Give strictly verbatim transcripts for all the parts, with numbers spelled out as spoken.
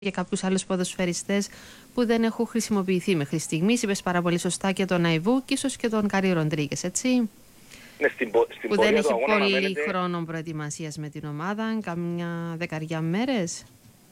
για κάποιους άλλους ποδοσφαιριστές που δεν έχουν χρησιμοποιηθεί μέχρι στιγμής. Είπες πάρα πολύ σωστά και τον Αϊβού και ίσως και τον Κάρι Ροντρίγκες, έτσι. Ναι, στην, στην που δεν έχει αγώνα, πολύ αναμένεται... χρόνο προετοιμασίας με την ομάδα, καμιά δεκαριά μέρες.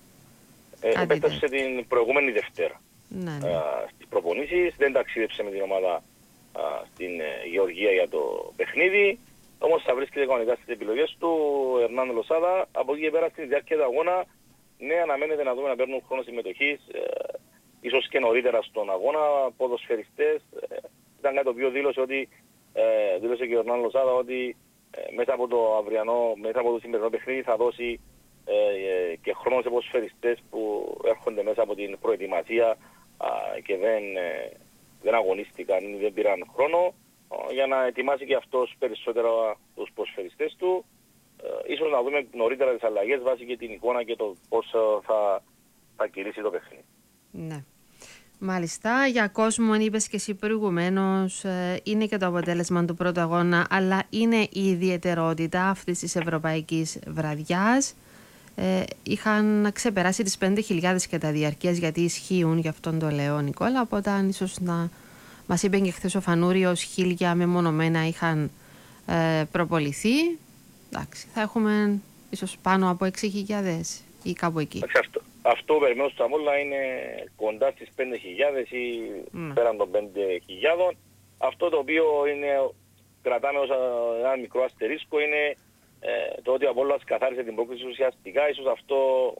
Ε, επέτρεψε την προηγούμενη Δευτέρα. Ναι, ναι. Στις προπονήσεις, δεν ταξίδεψε με την ομάδα α, στην ε, Γεωργία για το παιχνίδι. Όμως θα βρίσκεται κανονικά στις επιλογές του ο Ερνάν Λοσάδα. Από εκεί και πέρα στην διάρκεια του αγώνα, ναι, αναμένεται να δούμε να παίρνουν χρόνο συμμετοχής, ε, ίσως και νωρίτερα στον αγώνα, ποδοσφαιριστές. Ε, ήταν κάτι το οποίο δήλωσε, ότι, ε, δήλωσε και ο Ερνάν Λοσάδα ότι ε, μέσα από το αυριανό, μέσα από το σημερινό παιχνίδι θα δώσει ε, ε, και χρόνο σε ποδοσφαιριστές που έρχονται μέσα από την προετοιμασία α, και δεν, ε, δεν αγωνίστηκαν ή δεν πήραν χρόνο, για να ετοιμάσει και αυτός περισσότερα τους ποδοσφαιριστές του. Ε, ίσως να δούμε νωρίτερα τις αλλαγές βάσει και την εικόνα και το πώς θα, θα κυλήσει το παιχνίδι. Ναι. Μάλιστα, για κόσμο, είπες και εσύ προηγουμένως, είναι και το αποτέλεσμα του πρώτου αγώνα, αλλά είναι η ιδιαιτερότητα αυτής της ευρωπαϊκής βραδιάς. Ε, είχαν ξεπεράσει τις πέντε χιλιάδες κατά διαρκείας, γιατί ισχύουν, γι' αυτόν το λέω, Νικόλα, οπότε ίσως να μας είπε και χθες ο Φανούριος, χίλια μεμονωμένα είχαν ε, προποληθεί. Εντάξει, θα έχουμε ίσως πάνω από έξι χιλιάδες ή κάπου εκεί. Αυτό, αυτό περιμένω στο Αμόλα είναι κοντά στις πέντε χιλιάδες ή mm. πέραν των πέντε χιλιάδων. Αυτό το οποίο είναι, κρατάμε ως ένα μικρό αστερίσκο, είναι ε, το ότι ο Απόλλωνας καθάρισε την πρόκληση ουσιαστικά. Ίσως αυτό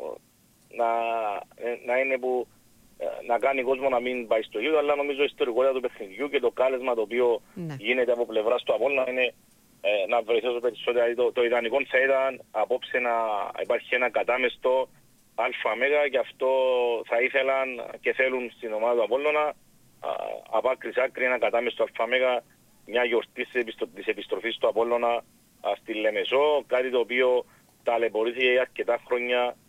να, να είναι που να κάνει κόσμο να μην πάει στο γήπεδο, αλλά νομίζω η ιστορικότητα του παιχνιδιού και το κάλεσμα το οποίο ναι. γίνεται από πλευράς του Απόλλωνα είναι ε, να βοηθήσω περισσότερο. Το, το ιδανικό θα ήταν απόψε να υπάρχει ένα κατάμεστο ΑΜΕΓΑ, και αυτό θα ήθελαν και θέλουν στην ομάδα του Απόλλωνα από άκρη σ' άκρη ένα κατάμεστο ΑΜΕΓΑ, μια γιορτή της επιστροφής του Απόλλωνα α, στη Λεμεσό, κάτι το οποίο ταλαιπωρήθηκε για αρκετά χρόνια α,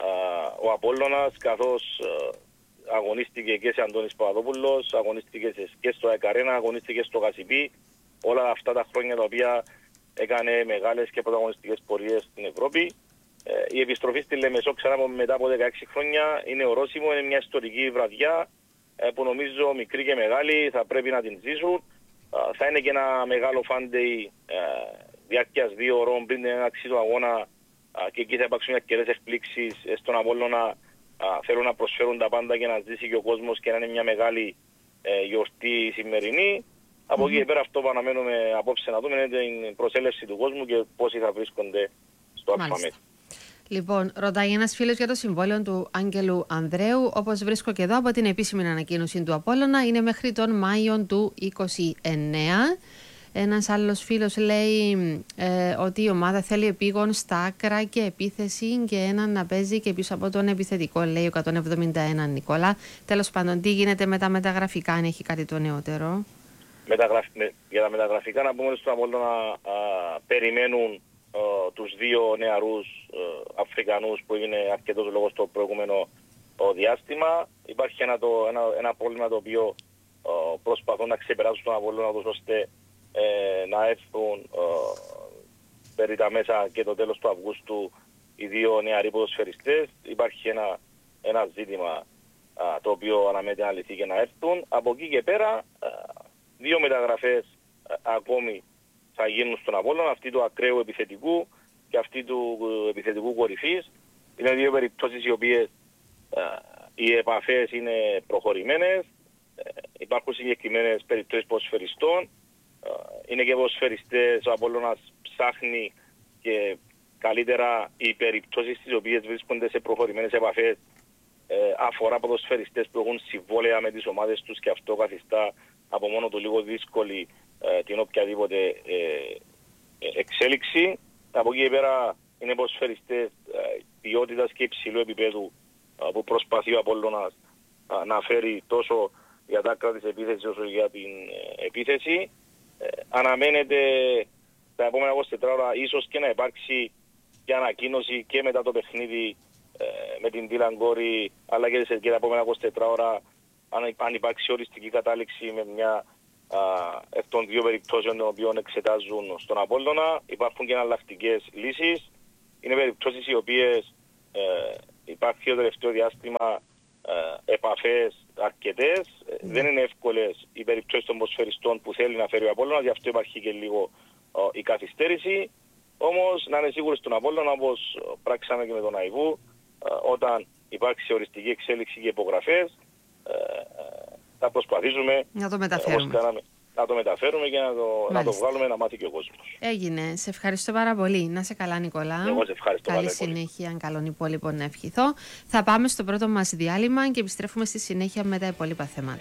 ο Απόλλωνας, καθώς α, αγωνίστηκε και σε Αντώνης Παπαδόπουλος, αγωνίστηκε και στο ΑΕΚΑΡΕΝΑ, αγωνίστηκε στο Γασιπί, όλα αυτά τα χρόνια τα οποία έκανε μεγάλες και πρωταγωνιστικές πορείες στην Ευρώπη. Ε, η επιστροφή στη Λεμεσό ξανά μετά από δεκαέξι χρόνια είναι ορόσημο, είναι μια ιστορική βραδιά ε, που νομίζω μικροί και μεγάλοι θα πρέπει να την ζήσουν. Ε, θα είναι και ένα μεγάλο φάντεϊ ε, διάρκειας δύο ώρων πριν την έναρξη του αγώνα ε, και εκεί θα υπάρξουν αρκετές εκπλήξεις ε, στον Απόλλωνα. Uh, θέλουν να προσφέρουν τα πάντα και να ζήσει και ο κόσμος και να είναι μια μεγάλη ε, γιορτή σημερινή. Mm-hmm. Από εκεί και πέρα αυτό που αναμένουμε απόψε να δούμε είναι την προσέλευση του κόσμου και πόσοι θα βρίσκονται στο ΑΜΕΓΑ. Λοιπόν, ρωτάει ένας φίλος για το συμβόλαιο του Άγγελου Ανδρέου. Όπως βρίσκω και εδώ από την επίσημη ανακοίνωση του Απόλλωνα, είναι μέχρι τον Μάιο του είκοσι εννέα. Ένας άλλος φίλος λέει ε, ότι η ομάδα θέλει επίγον στα άκρα και επίθεση και έναν να παίζει και πίσω από τον επιθετικό, λέει ο εκατόν εβδομήντα ένα, Νικόλα. Τέλος πάντων, τι γίνεται με τα μεταγραφικά, αν έχει κάτι το νεότερο? Μεταγραφ... Με... Για τα μεταγραφικά να πούμε στον Απόλλωνα να περιμένουν α, τους δύο νεαρούς α, Αφρικανούς που είναι αρκετός λόγος στο προηγούμενο α, διάστημα. Υπάρχει ένα, το, ένα, ένα πρόβλημα το οποίο α, προσπαθούν να ξεπεράσουν στον Απόλλωνα τους, ώστε Ε, να έρθουν ε, περί τα μέσα και το τέλος του Αυγούστου οι δύο νεαροί ποδοσφαιριστές. Υπάρχει ένα, ένα ζήτημα α, το οποίο αναμένεται να λυθεί και να έρθουν. Από εκεί και πέρα α, δύο μεταγραφές α, ακόμη θα γίνουν στον Απόλλωνα, αυτή του ακραίου επιθετικού και αυτή του ε, επιθετικού κορυφής. Είναι δύο περιπτώσεις οι οποίες α, οι επαφές είναι προχωρημένες. Ε, υπάρχουν συγκεκριμένες περιπτώσεις ποδοσφαιριστών. Είναι και ποδοσφαιριστές, ο Απόλλωνας ψάχνει και καλύτερα οι περιπτώσεις τις οποίες βρίσκονται σε προχωρημένες επαφές ε, αφορά ποδοσφαιριστές που έχουν συμβόλαια με τις ομάδες τους, και αυτό καθιστά από μόνο του λίγο δύσκολη ε, την οποιαδήποτε ε, εξέλιξη. Από εκεί πέρα είναι ποδοσφαιριστές ε, ποιότητας και υψηλού επίπεδου ε, που προσπαθεί ο Απόλλωνας ε, να φέρει τόσο για τα άκρα της επίθεσης όσο για την ε, επίθεση. Ε, αναμένεται τα επόμενα είκοσι τέσσερις ώρα ίσως και να υπάρξει και ανακοίνωση και μετά το παιχνίδι ε, με την Τίλαν Κόρη, αλλά και, και τα επόμενα είκοσι τέσσερις ώρα αν, αν υπάρξει οριστική κατάληξη με μια α, εκ των δύο περιπτώσεων των οποίων εξετάζουν στον Απόλλωνα. Υπάρχουν και εναλλακτικές λύσεις. Είναι περιπτώσεις οι οποίες ε, υπάρχει το τελευταίο διάστημα ε, επαφές αρκετές. Mm. Δεν είναι εύκολες οι περιπτώσεις των ποδοσφαιριστών που θέλει να φέρει ο Απόλλωνας, γι' αυτό υπάρχει και λίγο ε, η καθυστέρηση. Όμως να είναι σίγουροι στον Απόλλωνα, όπως πράξαμε και με τον Αϊβού, ε, όταν υπάρξει οριστική εξέλιξη και υπογραφές, ε, ε, θα προσπαθήσουμε να το μεταφέρουμε. Ε, να το μεταφέρουμε και να το, να το βγάλουμε να μάθει και ο κόσμος. Έγινε. Σε ευχαριστώ πάρα πολύ. Να σε καλά, Νικόλα. Εγώ σε ευχαριστώ. Καλή συνέχεια, αν καλόν υπόλοιπο να ευχηθώ. Θα πάμε στο πρώτο μας διάλειμμα και επιστρέφουμε στη συνέχεια με τα υπόλοιπα θέματα.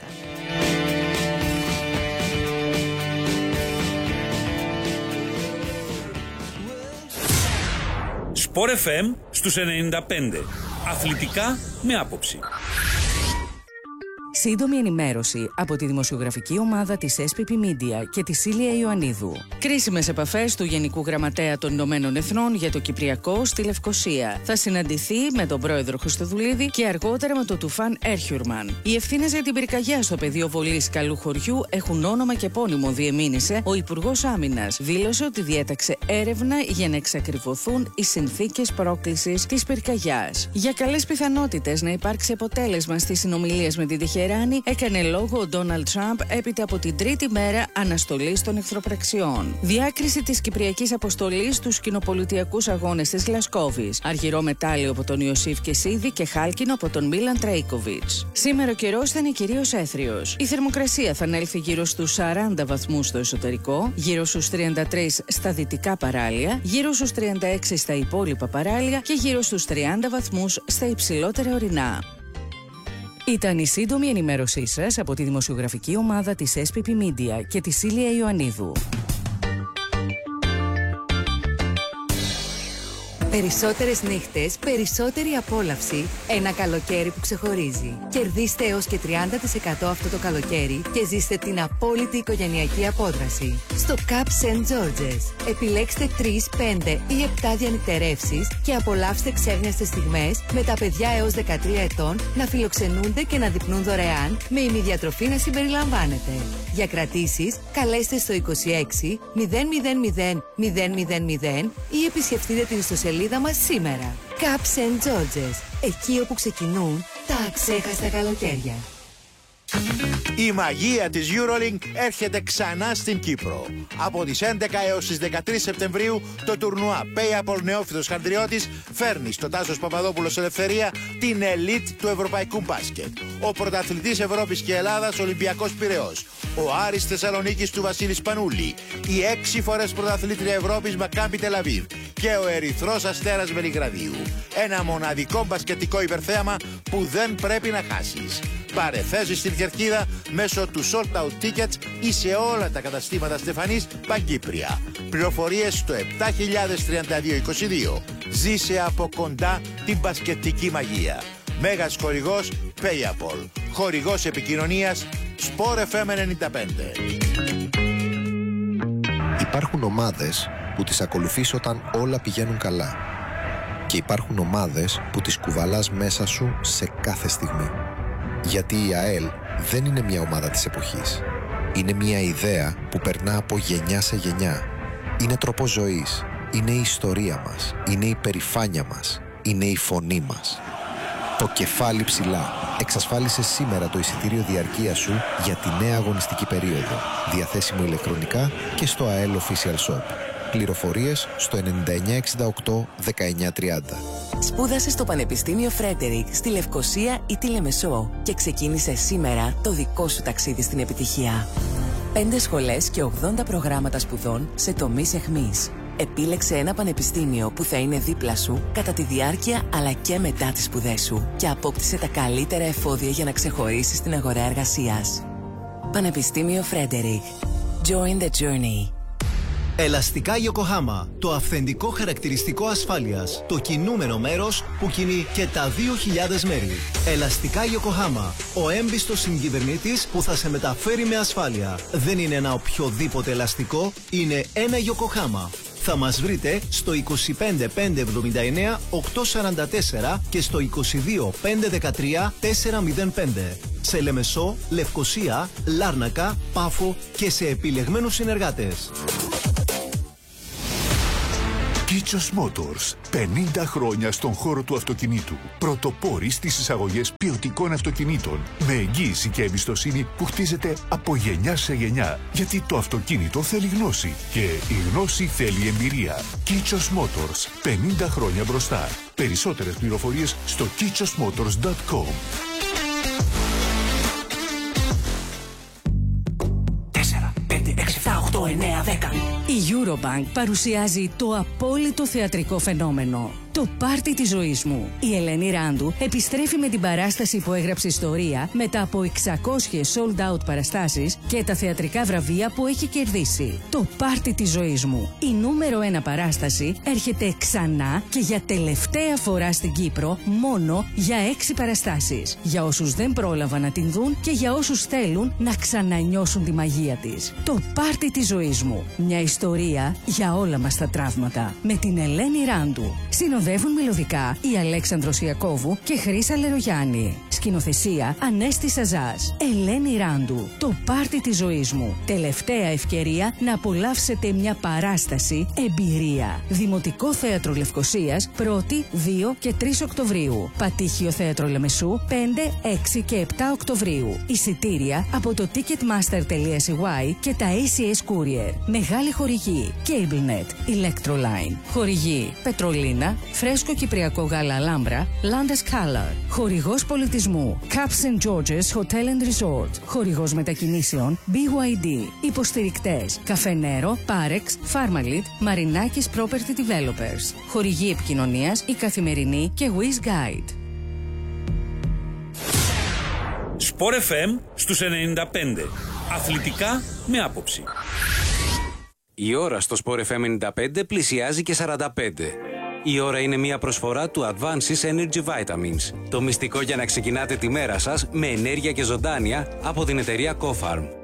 Σπορ εφ εμ στους ενενήντα πέντε. Αθλητικά με άποψη. Σύντομη ενημέρωση από τη δημοσιογραφική ομάδα της ες πι πι Media και τη Σίλια Ιωαννίδου. Κρίσιμες επαφές του Γενικού Γραμματέα των Ηνωμένων Εθνών για το Κυπριακό στη Λευκοσία. Θα συναντηθεί με τον πρόεδρο Χριστοδουλίδη και αργότερα με τον Τουφάν Έρχιουρμαν. Οι ευθύνες για την πυρκαγιά στο πεδίο βολής Καλού Χωριού έχουν όνομα και επώνυμο, διεμήνυσε ο Υπουργός Άμυνας. Δήλωσε ότι διέταξε έρευνα για να εξακριβωθούν οι συνθήκες πρόκλησης της πυρκαγιάς. Για καλές πιθανότητες να υπάρξει αποτέλεσμα στις συνομιλίες με την Τεχεράνη, έκανε λόγο ο Ντόναλντ Τραμπ έπειτα από την τρίτη μέρα αναστολής των εχθροπραξιών. Διάκριση της Κυπριακής Αποστολής στους κοινοπολιτιακούς αγώνες της Γλασκόβης. Αργυρό μετάλλιο από τον Ιωσήφ Κεσίδη και χάλκινο από τον Μίλαν Τρέικοβιτς. Σήμερα ο καιρός θα είναι κυρίως έθριος. Η θερμοκρασία θα ανέλθει γύρω στους σαράντα βαθμούς στο εσωτερικό, γύρω στους τριάντα τρία στα δυτικά παράλια, γύρω στους τριάντα έξι στα υπόλοιπα παράλια και γύρω στους τριάντα βαθμούς στα υψηλότερα ορεινά. Ήταν η σύντομη ενημέρωσή σας από τη δημοσιογραφική ομάδα της ες πι πι Media και τη Σίλια Ιωαννίδου. Περισσότερες νύχτες, περισσότερη απόλαυση. Ένα καλοκαίρι που ξεχωρίζει. Κερδίστε έως και τριάντα τοις εκατό αυτό το καλοκαίρι και ζήστε την απόλυτη οικογενειακή απόδραση. Στο Cup Σεντ George's. Επιλέξτε τρεις, πέντε ή επτά διανυκτερεύσεις και απολαύστε ξέχνιαστες στιγμές με τα παιδιά έως δεκατρία ετών να φιλοξενούνται και να δειπνούν δωρεάν, με ημιδιατροφή να συμπεριλαμβάνεται. Για κρατήσεις, καλέστε στο είκοσι έξι μηδέν μηδέν μηδέν μηδέν μηδέν μηδέν ή επισκεφτείτε την ιστοσελίδα μας σήμερα. Cup Σεντ George's. Εκεί όπου ξεκινούν τα αξέχαστα καλοκαίρια. Η μαγεία της EuroLink έρχεται ξανά στην Κύπρο. Από τις έντεκα έως τις δεκατρείς Σεπτεμβρίου το τουρνουά Payapol Νεόφυτος Χανδριώτης φέρνει στο Τάσος Παπαδόπουλος Ελευθερία την ελίτ του ευρωπαϊκού μπάσκετ. Ο πρωταθλητής Ευρώπης και Ελλάδας Ολυμπιακός Πειραιώς, ο Άρης Θεσσαλονίκης του Βασίλη Σπανούλη, η έξι φορές πρωταθλήτρια Ευρώπης Μακάμπι Τελαβίβ και ο Ερυθρός Αστέρας Βελιγραδίου. Ένα μοναδικό μπασκετικό υπερθέαμα που δεν πρέπει να χάσεις. Πάρε θέση στην κερκίδα μέσω του Sold Out Tickets ή σε όλα τα καταστήματα Στεφανής Παγκύπρια. Πληροφορίες στο επτά χιλιάδες τριάντα δύο είκοσι δύο. Ζήσε από κοντά την μπασκετική μαγεία. Μέγας χορηγός Payapol. Χορηγός επικοινωνίας Sport εφ εμ ενενήντα πέντε. Υπάρχουν ομάδες που τις ακολουθείς όταν όλα πηγαίνουν καλά. Και υπάρχουν ομάδες που τις κουβαλάς μέσα σου σε κάθε στιγμή. Γιατί η ΑΕΛ δεν είναι μια ομάδα της εποχής. Είναι μια ιδέα που περνά από γενιά σε γενιά. Είναι τρόπος ζωής. Είναι η ιστορία μας. Είναι η περηφάνεια μας. Είναι η φωνή μας. Το κεφάλι ψηλά. Εξασφάλισε σήμερα το εισιτήριο διαρκείας σου για τη νέα αγωνιστική περίοδο. Διαθέσιμο ηλεκτρονικά και στο ΑΕΛ Official Shop. Πληροφορίες στο ενενήντα εννιά εξήντα οκτώ δεκαεννιά τριάντα. Σπούδασε στο Πανεπιστήμιο Φρέντερικ στη Λευκοσία ή τη Λεμεσό και ξεκίνησε σήμερα το δικό σου ταξίδι στην επιτυχία. Πέντε σχολές και ογδόντα προγράμματα σπουδών σε τομείς εχμής. Επίλεξε ένα πανεπιστήμιο που θα είναι δίπλα σου κατά τη διάρκεια αλλά και μετά τις σπουδές σου και απόκτησε τα καλύτερα εφόδια για να ξεχωρίσεις στην αγορά εργασίας. Πανεπιστήμιο Φρέντερικ. Join the journey. Ελαστικά Yokohama, το αυθεντικό χαρακτηριστικό ασφάλειας, το κινούμενο μέρος που κινεί και τα δύο χιλιάδες μέρη. Ελαστικά Yokohama, ο έμπιστος συγκυβερνήτης που θα σε μεταφέρει με ασφάλεια. Δεν είναι ένα οποιοδήποτε ελαστικό, είναι ένα Yokohama. Θα μας βρείτε στο είκοσι πέντε πεντακόσια εβδομήντα εννέα οκτακόσια σαράντα τέσσερα και στο είκοσι δύο πεντακόσια δεκατρία τετρακόσια πέντε. Σε Λεμεσό, Λευκοσία, Λάρνακα, Πάφο και σε επιλεγμένους συνεργάτες. Kitchos Motors. πενήντα χρόνια στον χώρο του αυτοκινήτου. Πρωτοπόροι στις εισαγωγές ποιοτικών αυτοκινήτων. Με εγγύηση και εμπιστοσύνη που χτίζεται από γενιά σε γενιά. Γιατί το αυτοκίνητο θέλει γνώση. Και η γνώση θέλει εμπειρία. Kitchos Motors. πενήντα χρόνια μπροστά. Περισσότερες πληροφορίες στο kitchos motors dot com. Η Eurobank παρουσιάζει το απόλυτο θεατρικό φαινόμενο. Το πάρτι της ζωής μου. Η Ελένη Ράντου επιστρέφει με την παράσταση που έγραψε ιστορία μετά από εξακόσιες sold out παραστάσεις και τα θεατρικά βραβεία που έχει κερδίσει. Το πάρτι της ζωής μου. Η νούμερο ένα παράσταση έρχεται ξανά και για τελευταία φορά στην Κύπρο μόνο για έξι παραστάσεις. Για όσους δεν πρόλαβαν να την δουν και για όσους θέλουν να ξανανιώσουν τη μαγεία της. Το πάρτι της ζωής μου. Μια ιστορία για όλα μας τα τραύματα. Με την Ελένη Ράντου. Συνοδεύουν μελωδικά η Αλέξανδρος Ιακώβου και Χρύσα Λερογιάννη. Σκηνοθεσία Ανέστη Σαζάς. Ελένη Ράντου. Το πάρτι της ζωής μου. Τελευταία ευκαιρία να απολαύσετε μια παράσταση εμπειρία. Δημοτικό Θέατρο Λευκωσίας πρώτη, δύο και τρεις Οκτωβρίου. Πατήχιο Θέατρο Λεμεσού πέντε, έξι και επτά Οκτωβρίου. Εισιτήρια από το ticketmaster τελεία σι γουάι και τα έι σι ες Courier. Μεγάλη χορηγή CableNet, Electroline. Χορηγή Πετρολίνα, Φρέσκο Κυπριακό Γάλα Αλάμπρα, Landes Color. Χορηγός πολιτισμού Caps and Georges Hotel and Resort. Χορηγός μετακινήσεων μπι γουάι ντι. Υποστηρικτές Καφενέρο, Parex, Pharmalit, Μαρινάκης Property Developers. Χορηγή επικοινωνίας Η Καθημερινή και Wiz Guide. Sport εφ εμ στους ενενήντα πέντε. Αθλητικά με άποψη. Η ώρα στο Sport εφ εμ ενενήντα πέντε πλησιάζει και σαράντα πέντε. Η ώρα είναι μια προσφορά του Advances Energy Vitamins. Το μυστικό για να ξεκινάτε τη μέρα σας με ενέργεια και ζωντάνια από την εταιρεία Cofarm.